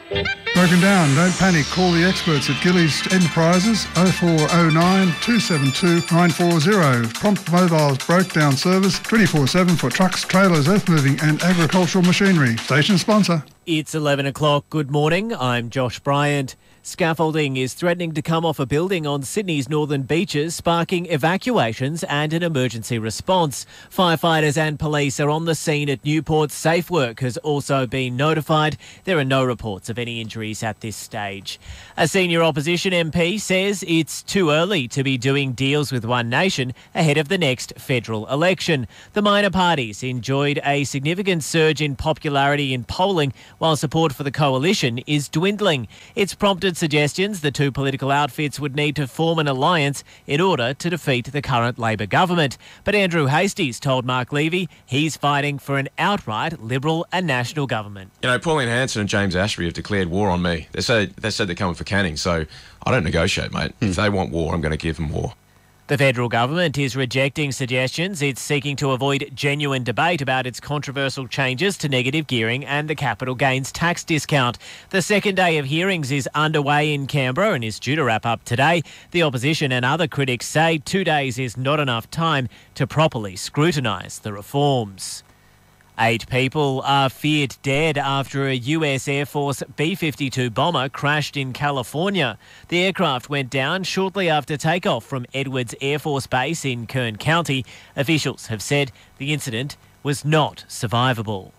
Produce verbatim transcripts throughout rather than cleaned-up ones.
Broken down, don't panic. Call the experts at Gillies Enterprises oh four oh nine, two seven two, nine four zero. Prompt Mobile's breakdown service twenty-four seven for trucks, trailers, earth moving and agricultural machinery. Station sponsor. It's eleven o'clock. Good morning. I'm Josh Bryant. Scaffolding is threatening to come off a building on Sydney's northern beaches, sparking evacuations and an emergency response. Firefighters and police are on the scene at Newport. Safe work has also been notified. There are no reports of any injuries at this stage. A senior opposition M P says it's too early to be doing deals with One Nation ahead of the next federal election. The minor parties enjoyed a significant surge in popularity in polling, while support for the coalition is dwindling. It's prompted suggestions the two political outfits would need to form an alliance in order to defeat the current Labor government. But Andrew Hastings told Mark Levy he's fighting for an outright Liberal and national government. You know, Pauline Hanson and James Ashby have declared war on me. They said, they said they're coming for Canning, so I don't negotiate, mate. Mm. If they want war, I'm going to give them war. The federal government is rejecting suggestions. It's seeking to avoid genuine debate about its controversial changes to negative gearing and the capital gains tax discount. The second day of hearings is underway in Canberra and is due to wrap up today. The opposition and other critics say two days is not enough time to properly scrutinise the reforms. Eight people are feared dead after a U S Air Force B fifty-two bomber crashed in California. The aircraft went down shortly after takeoff from Edwards Air Force Base in Kern County. Officials have said the incident was not survivable.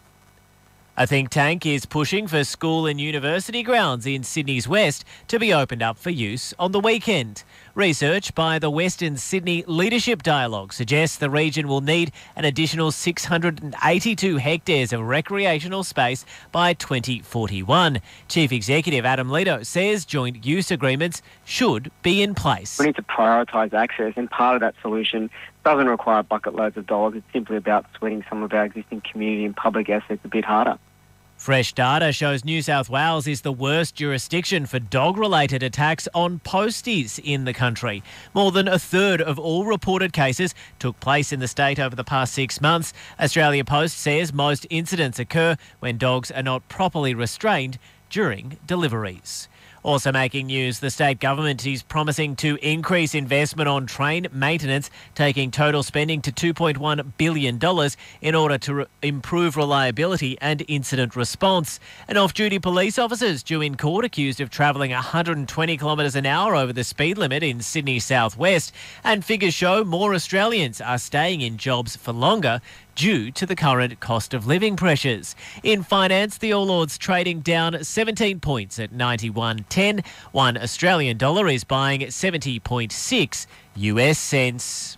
A think tank is pushing for school and university grounds in Sydney's west to be opened up for use on the weekend. Research by the Western Sydney Leadership Dialogue suggests the region will need an additional six hundred eighty-two hectares of recreational space by twenty forty-one. Chief Executive Adam Leto says joint use agreements should be in place. We need to prioritise access, and part of that solution doesn't require bucket loads of dollars. It's simply about sweating some of our existing community and public assets a bit harder. Fresh data shows New South Wales is the worst jurisdiction for dog-related attacks on posties in the country. More than a third of all reported cases took place in the state over the past six months. Australia Post says most incidents occur when dogs are not properly restrained during deliveries. Also making news, the state government is promising to increase investment on train maintenance, taking total spending to two point one billion dollars in order to re- improve reliability and incident response. And off-duty police officers due in court accused of travelling one hundred twenty kilometres an hour over the speed limit in Sydney southwest. And figures show more Australians are staying in jobs for longer due to the current cost of living pressures. In finance, the All Ords trading down seventeen points at ninety-one ten. One Australian dollar is buying seventy point six U S cents.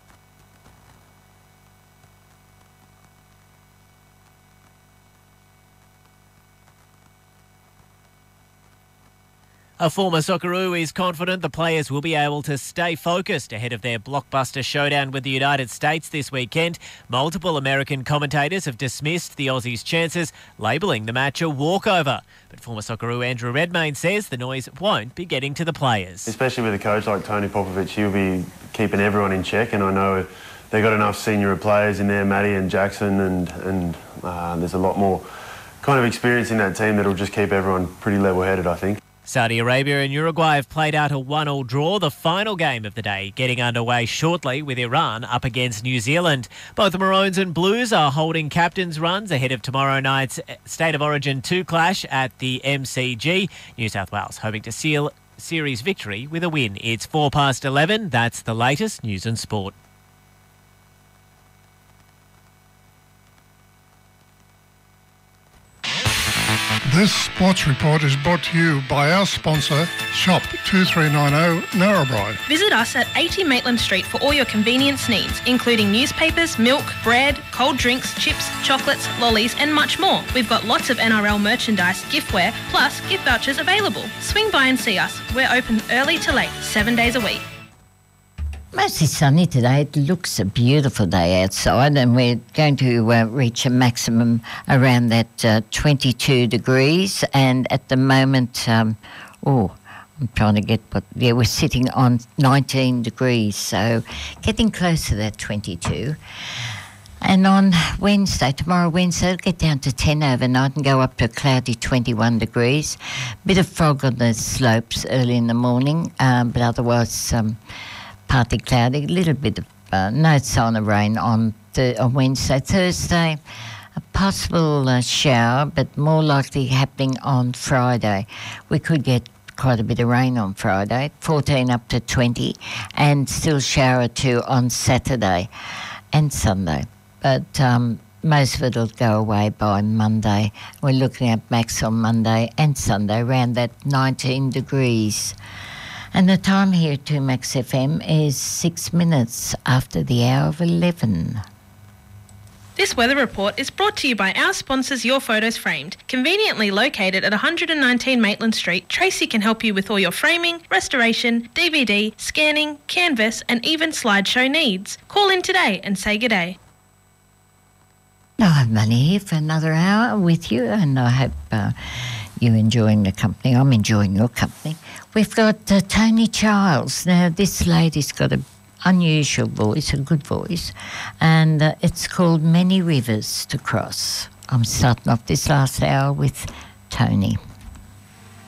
A former Socceroo is confident the players will be able to stay focused ahead of their blockbuster showdown with the United States this weekend. Multiple American commentators have dismissed the Aussies' chances, labelling the match a walkover. But former Socceroo Andrew Redmayne says the noise won't be getting to the players. Especially with a coach like Tony Popovic, he'll be keeping everyone in check, and I know they've got enough senior players in there, Matty and Jackson, and, and uh, there's a lot more kind of experience in that team that'll just keep everyone pretty level-headed, I think. Saudi Arabia and Uruguay have played out a one-all draw, the final game of the day, getting underway shortly with Iran up against New Zealand. Both the Maroons and Blues are holding captain's runs ahead of tomorrow night's State of Origin two clash at the M C G. New South Wales hoping to seal series victory with a win. It's four past eleven. That's the latest news and sport. This sports report is brought to you by our sponsor, Shop two three nine zero Narrabri. Visit us at eighty Maitland Street for all your convenience needs, including newspapers, milk, bread, cold drinks, chips, chocolates, lollies and much more. We've got lots of N R L merchandise, giftware, plus gift vouchers available. Swing by and see us. We're open early to late, seven days a week. Mostly sunny today. It looks a beautiful day outside, and we're going to uh, reach a maximum around that uh, twenty-two degrees. And at the moment, um, oh, I'm trying to get what, yeah, we're sitting on nineteen degrees, so getting close to that twenty-two. And on Wednesday, tomorrow Wednesday, it'll get down to ten overnight and go up to a cloudy twenty-one degrees. Bit of fog on the slopes early in the morning, um, but otherwise um, partly cloudy. A little bit of uh, no sign of rain on, th- on Wednesday. Thursday, a possible uh, shower, but more likely happening on Friday. We could get quite a bit of rain on Friday, fourteen up to twenty, and still shower or two on Saturday and Sunday. But um, most of it will go away by Monday. We're looking at max on Monday and Sunday around that nineteen degrees. And the time here at two Max F M is six minutes after the hour of eleven. This weather report is brought to you by our sponsors Your Photos Framed. Conveniently located at one hundred nineteen Maitland Street, Tracy can help you with all your framing, restoration, D V D, scanning, canvas and even slideshow needs. Call in today and say good day. Now I'm Money here for another hour with you, and I hope uh, you're enjoying the company. I'm enjoying your company. We've got uh, Tony Childs. Now, this lady's got an unusual voice, a good voice, and uh, it's called Many Rivers to Cross. I'm starting off this last hour with Tony.